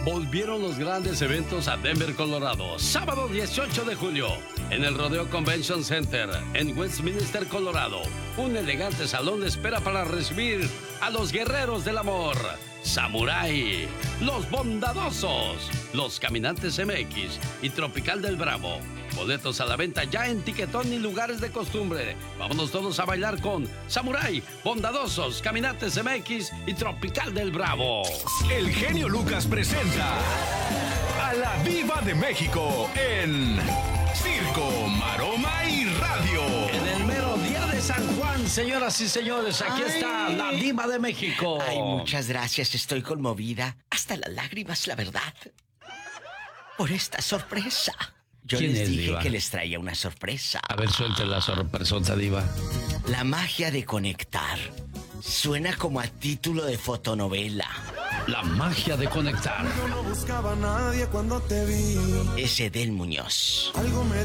Volvieron los grandes eventos a Denver, Colorado. Sábado 18 de julio, en el Rodeo Convention Center, en Westminster, Colorado. Un elegante salón le espera para recibir a los guerreros del amor, Samurai, los Bondadosos, los Caminantes MX y Tropical del Bravo. Boletos a la venta ya en Tiquetón y lugares de costumbre. Vámonos todos a bailar con Samurai, Bondadosos, Caminantes MX y Tropical del Bravo. El genio Lucas presenta a la Diva de México en Circo, Maroma y Radio. En el mero día de San Juan, señoras y señores, aquí está la Diva de México. Ay, muchas gracias, estoy conmovida. Hasta las lágrimas, la verdad. Por esta sorpresa. Yo les dije Diva? que les traía una sorpresa. A ver, suelte la sorpresota, Diva. La magia de conectar. Suena como a título de fotonovela. La magia de conectar. Yo no buscaba a nadie cuando te vi. Es Edel Muñoz. Algo me